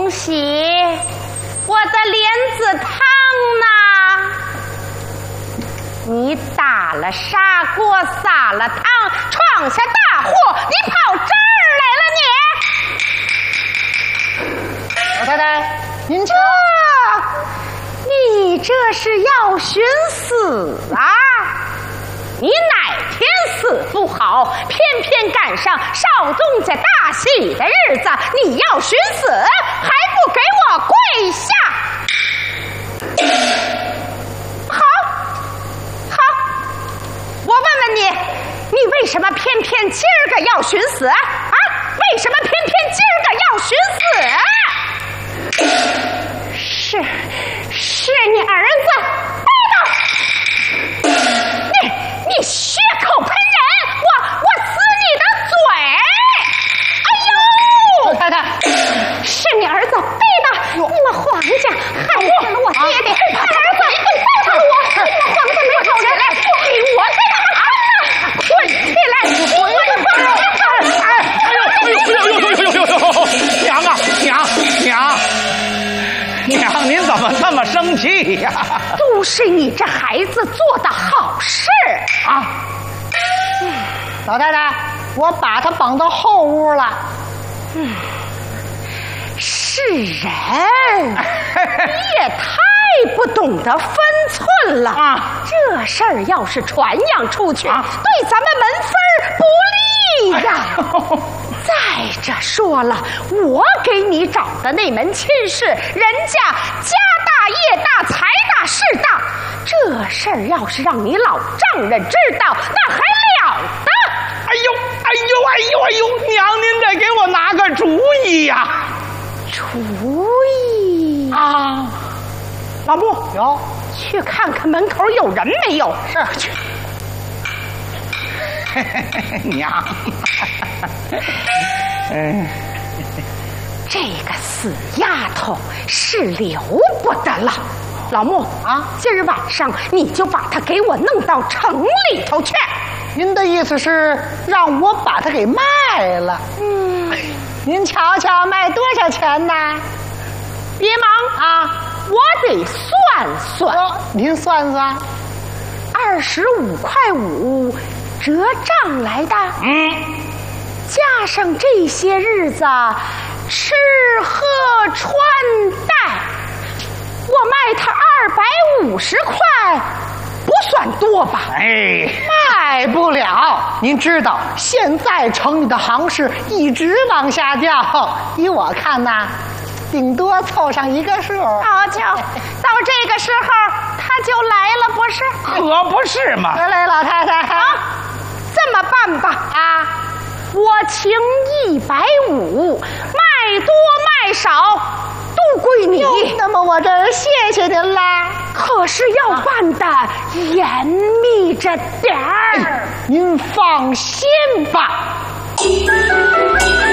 东西？我的莲子汤呢？你打了砂锅，撒了汤，闯下大祸，你跑这儿来了你！ 老太太，您瞧， 你这是要寻死啊！你哪天死不好，偏偏赶上少宗家大喜的日子，你要寻死，还不给我跪下！好，我问问你，你为什么偏偏今儿个要寻死啊？为什么偏偏今儿个要寻死？是你儿子背的！你血口喷人！我撕你的嘴！哎呦！ 太太， 是你儿子背的！你们皇家害死了我爹爹，他儿子背叛了我！你们皇家没好人，我给他们看了！滚起来！滚！ 娘啊，娘，您怎么这么生气呀？ 都是你这孩子做的好事啊！ 老太太，我把他绑到后屋了。 是人，你也太不懂得分寸了啊！这事儿要是传扬出去，对咱们门分不利呀。再者说了，我给你找的那门亲事，人家家大业大，财大势大，这事儿要是让你老丈人知道，那还了得！ 哎呦，娘，您得给我拿个主意呀！ 主意啊，老穆有， 去看看门口有人没有。 是去。 娘， 这个死丫头是留不得了。老穆啊，今儿晚上你就把她给我弄到城里头去。 您的意思是让我把它给卖了？您瞧瞧，卖多少钱呢？ 别忙啊，我得算算。 您算算 ，25块5折账来的。加上这些日子吃喝穿戴，我卖他250块，不算多吧？卖不了。您知道现在城里的行市一直往下掉，依我看呐，顶多凑上一个数。好家伙，到这个时候他就来了，不是？ 可不是嘛！ 得嘞，老太太啊，这么办吧啊，我请150，卖多卖少都归你。那么我这儿谢谢您啦。可是要办的严密着点儿。您放心吧。